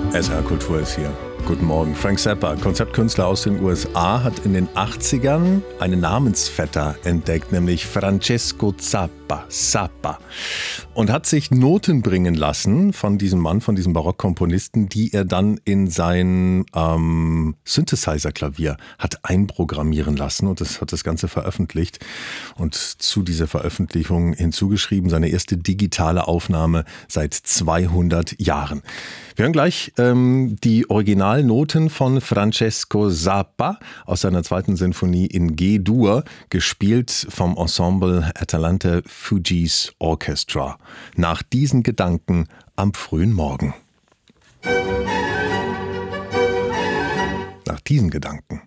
SR Kultur ist hier. Guten Morgen. Frank Zappa, Konzeptkünstler aus den USA, hat in den 80ern einen Namensvetter entdeckt, nämlich Francesco Zappa. Und hat sich Noten bringen lassen von diesem Mann, von diesem Barockkomponisten, die er dann in sein Synthesizer-Klavier hat einprogrammieren lassen und das hat das Ganze veröffentlicht und zu dieser Veröffentlichung hinzugeschrieben, seine erste digitale Aufnahme seit 200 Jahren. Wir hören gleich die Originalnoten von Francesco Zappa aus seiner zweiten Sinfonie in G-Dur, gespielt vom Ensemble Atalante Fugees Orchestra. Nach diesen Gedanken am frühen Morgen. Nach diesen Gedanken.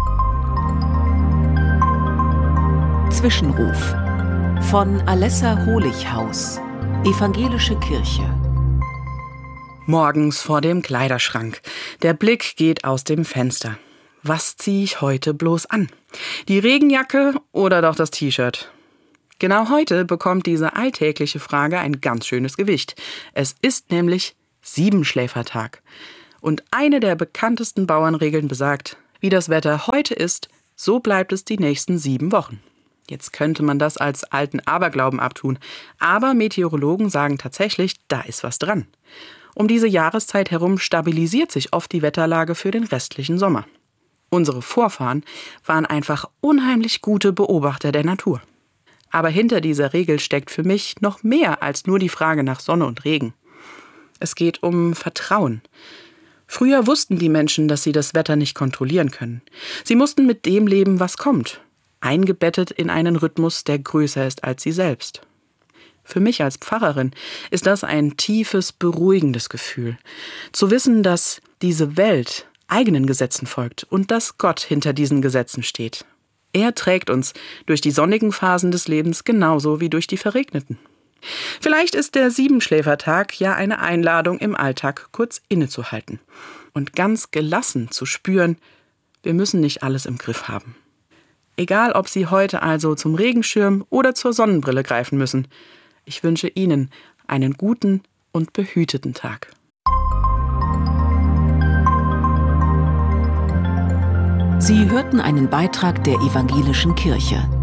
Zwischenruf von Alessa Holichhaus, Evangelische Kirche. Morgens vor dem Kleiderschrank. Der Blick geht aus dem Fenster. Was ziehe ich heute bloß an? Die Regenjacke oder doch das T-Shirt? Genau heute bekommt diese alltägliche Frage ein ganz schönes Gewicht. Es ist nämlich Siebenschläfertag. Und eine der bekanntesten Bauernregeln besagt, wie das Wetter heute ist, so bleibt es die nächsten 7 Wochen. Jetzt könnte man das als alten Aberglauben abtun. Aber Meteorologen sagen tatsächlich, da ist was dran. Um diese Jahreszeit herum stabilisiert sich oft die Wetterlage für den restlichen Sommer. Unsere Vorfahren waren einfach unheimlich gute Beobachter der Natur. Aber hinter dieser Regel steckt für mich noch mehr als nur die Frage nach Sonne und Regen. Es geht um Vertrauen. Früher wussten die Menschen, dass sie das Wetter nicht kontrollieren können. Sie mussten mit dem leben, was kommt, eingebettet in einen Rhythmus, der größer ist als sie selbst. Für mich als Pfarrerin ist das ein tiefes, beruhigendes Gefühl. Zu wissen, dass diese Welt eigenen Gesetzen folgt und dass Gott hinter diesen Gesetzen steht. Er trägt uns durch die sonnigen Phasen des Lebens genauso wie durch die verregneten. Vielleicht ist der Siebenschläfertag ja eine Einladung, im Alltag kurz innezuhalten und ganz gelassen zu spüren, wir müssen nicht alles im Griff haben. Egal, ob Sie heute also zum Regenschirm oder zur Sonnenbrille greifen müssen, ich wünsche Ihnen einen guten und behüteten Tag. Sie hörten einen Beitrag der Evangelischen Kirche.